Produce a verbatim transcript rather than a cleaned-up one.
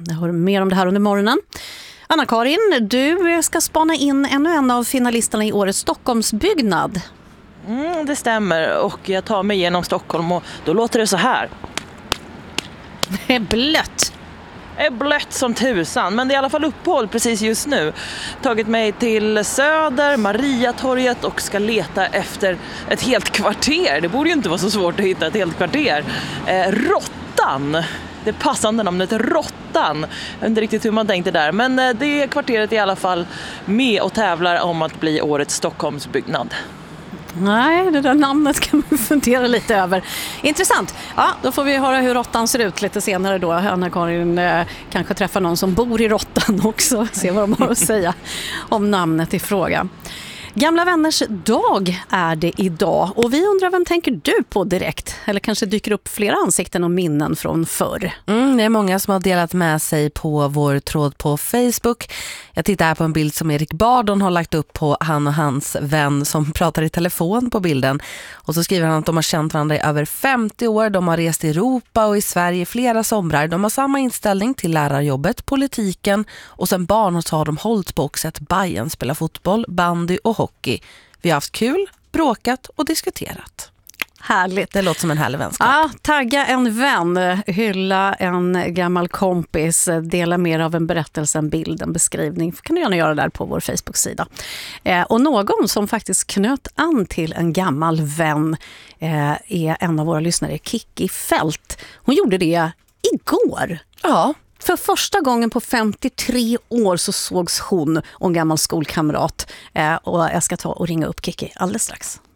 Jag hör mer om det här under morgonen. Anna-Karin, du ska spana in ännu en av finalisterna i årets Stockholmsbyggnad. Mm, det stämmer, och jag tar mig igenom Stockholm och då låter det så här. Det är blött. Det är blött som tusan, men det är i alla fall uppehåll precis just nu. Tagit mig till Söder, Mariatorget och ska leta efter ett helt kvarter. Det borde ju inte vara så svårt att hitta ett helt kvarter. Eh, Råttan, det passande namnet Råttan. Jag vet inte riktigt hur man tänkte där, men det kvarteret är i alla fall med och tävlar om att bli årets Stockholmsbyggnad. Nej, det där namnet kan man fundera lite över. Intressant. Ja, då får vi höra hur Råttan ser ut lite senare då. Anna-Karin eh, kanske träffar någon som bor i Råttan också. Se vad de har att säga om namnet i fråga. Gamla vänners dag är det idag och vi undrar, vem tänker du på direkt? Eller kanske dyker upp flera ansikten och minnen från förr. Mm, det är många som har delat med sig på vår tråd på Facebook. Jag tittar här på en bild som Erik Bardon har lagt upp på han och hans vän som pratar i telefon på bilden. Och så skriver han att de har känt varandra i över femtio år. De har rest i Europa och i Sverige flera somrar. De har samma inställning till lärarjobbet, politiken och sen barn så har de hållit på och sett Bayern spela fotboll, bandy och hockey. Vi har haft kul, bråkat och diskuterat. Härligt. Det låter som en härlig vänskap. Ja, tagga en vän, hylla en gammal kompis, dela mer av en berättelse, en bild, en beskrivning. Kan du gärna göra där på vår Facebook-sida. Eh, och någon som faktiskt knöt an till en gammal vän eh, är en av våra lyssnare, Kiki Fält. Hon gjorde det igår. Ja. För första gången på femtiotre år så sågs hon och en gammal skolkamrat. Eh, och jag ska ta och ringa upp Kiki alldeles strax.